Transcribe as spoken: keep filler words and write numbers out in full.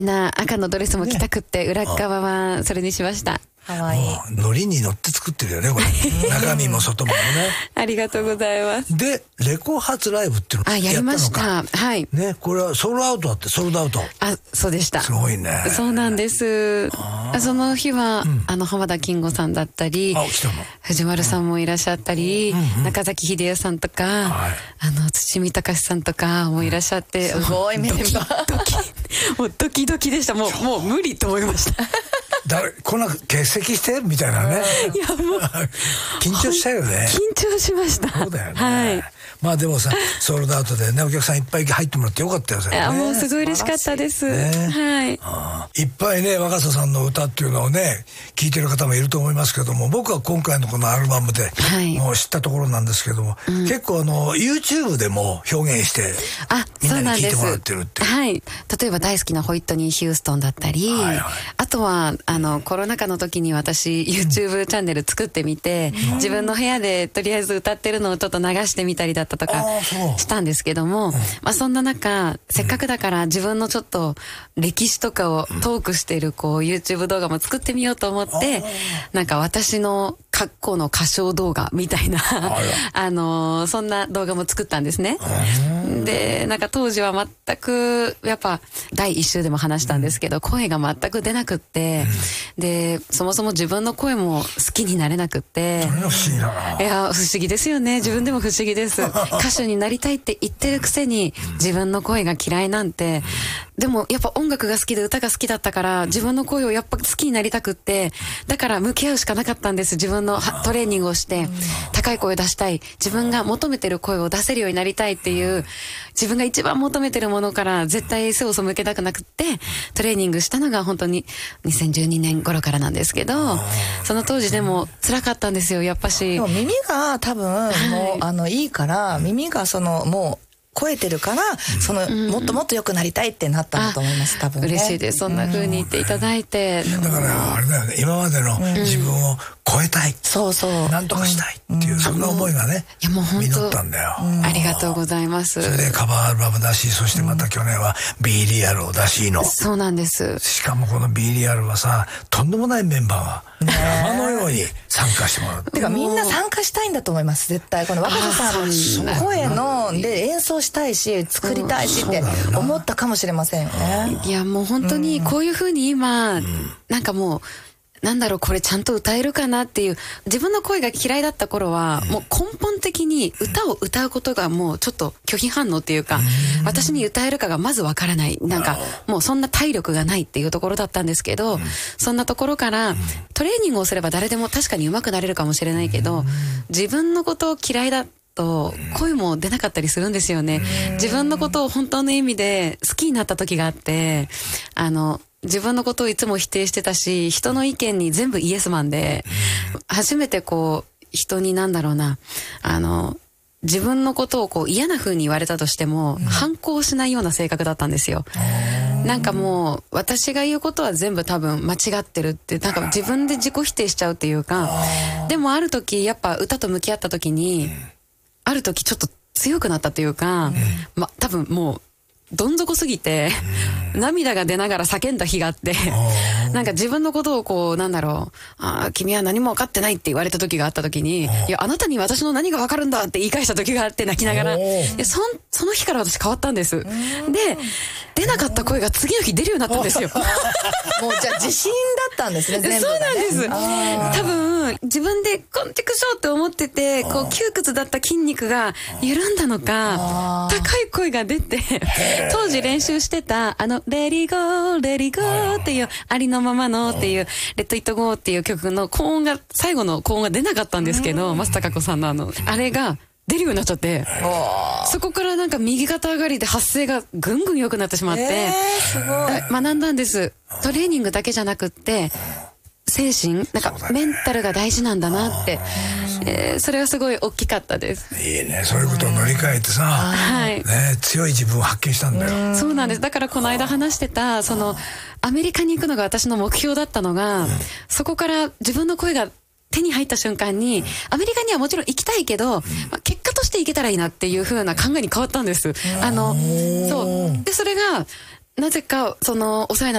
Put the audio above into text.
な赤のドレスも着たくって、ね、裏側はそれにしました。 かわいい。 ノリに乗って作ってるよねこれ中身も外もね。 ありがとうございます。 でレコ発ライブっていうのあやりました。はいね、これはソールアウトだって。ソールドアウト。 あそうでした。 すごいね。 そうなんです。その日は、うん、あの浜田金吾さんだったり藤丸さんもいらっしゃったり、うん、中崎秀夫さんとか、はい、あの土見隆さんとかもいらっしゃって、うん、 すごいメンバードキもうドキドキでした。もうもう無理と思いましただこんな欠席してみたいなね。 いやもう緊張したよね。 緊張しました。 そうだよね。 はい。 まあでもさソールドアウトでねお客さんいっぱい入ってもらってよかったよ。それね、 いやもうすごい嬉しかったです。ね、はい。 あいっぱいね若狭さんの歌っていうのをね聞いてる方もいると思いますけども、僕は今回のこのアルバムで、はい、もう知ったところなんですけども、うん、結構あの YouTube でも表現してあみんなに聞いてもらってるって。 はい。例えば大好きなホイットニー・ヒューストンだったり、はいはい、あとはあのコロナ禍の時に私 YouTube チャンネル作ってみて、うん、自分の部屋でとりあえず歌ってるのをちょっと流してみたりだったとかしたんですけども、うん、まあそんな中せっかくだから自分のちょっと歴史とかをトークしているこう YouTube 動画も作ってみようと思って、うん、なんか私の格好の歌唱動画みたいなあのー、そんな動画も作ったんですね。でなんか当時は全くやっぱだいいっ週でも話したんですけど、うん、声が全く出なくって、うん、でそもそも自分の声も好きになれなくって。 それは不思議だな。 いや不思議ですよね。自分でも不思議です歌手になりたいって言ってるくせに自分の声が嫌いなんて。でもやっぱ音楽が好きで歌が好きだったから自分の声をやっぱ好きになりたくって、だから向き合うしかなかったんです。自分のトレーニングをして高い声を出したい、自分が求めてる声を出せるようになりたいっていう自分が一番求めてるものから絶対背を背けたくなくってトレーニングしたのが本当ににせんじゅうにねん頃からなんですけど、その当時でも辛かったんですよやっぱし。 でも耳が多分もう、はい、あのいいから耳がそのもう超えてるから、その、うん、もっともっと良くなりたいってなったんだと思います。多分ね。 嬉しいです。そんな風に言っていただいて、 うん、だからあれだよね、今までの自分を超えたい、うん、 そうそうなんとかしたいっていう、うん、そんな思いがね、 いやもう本当実ったんだよ、 うん、ありがとうございます。 それでカバーアルバムだし、そしてまた去年は B リアルを出しの、 そうなんです。 しかもこの B リアルはさ、とんでもないメンバーが山のように参加してもらって、 てかみんな参加したいんだと思います。絶対この若狭さんの声ので演奏したいし作りたいしって思ったかもしれませんよね。 いやもう本当にこういう風に今、うん、なんかもうなんだろうこれちゃんと歌えるかなっていう、自分の声が嫌いだった頃は、うん、もう根本的に歌を歌うことがもうちょっと拒否反応っていうか、うん、私に歌えるかがまずわからない、なんかもうそんな体力がないっていうところだったんですけど、うん、そんなところからトレーニングをすれば誰でも確かに上手くなれるかもしれないけど、自分のことを嫌いだと声も出なかったりするんですよね。自分のことを本当の意味で好きになった時があって、あの自分のことをいつも否定してたし、人の意見に全部イエスマンで、初めてこう人になんだろうな、あの自分のことをこう嫌な風に言われたとしても、うん、反抗しないような性格だったんですよ。なんかもう私が言うことは全部多分間違ってるって、なんか自分で自己否定しちゃうっていうか、でもある時やっぱ歌と向き合った時に、うん、ある時ちょっと強くなったっていうか、うん、ま多分もうどん底すぎて、うん、涙が出ながら叫んだ日があってなんか自分のことをこうなんだろう、あー君は何も分かってないって言われた時があった時に、いやあなたに私の何が分かるんだって言い返した時があって泣きながら、で そ, その日から私変わったんです。で出なかった声が次の日出るようになったんですよもうじゃあ自信だったんですね全部がね。 そうなんです。多分自分でコンテクショーって思っててこう窮屈だった筋肉が緩んだのか高い声が出て当時練習してたあのレディゴーレディゴーっていうありのままのっていうレッドイットゴーっていう曲の高音が最後の高音が出なかったんですけど、松たか子さんのあのあれが出るようになっちゃって、そこからなんか右肩上がりで発声がぐんぐん良くなってしまって、えー、すごい学んだんです。トレーニングだけじゃなくって精神なんかメンタルが大事なんだなって、えー、それはすごい大きかったです。 いいね、そういうことを乗り換えてさ、はいね、強い自分を発見したんだよ。 そうなんです。だからこの間話してたそのアメリカに行くのが私の目標だったのが、うん、そこから自分の声が手に入った瞬間に、うん、アメリカにはもちろん行きたいけど、うんまあ、結果として行けたらいいなっていう風な考えに変わったんです。あのそうでそれがなぜかそのお世話にな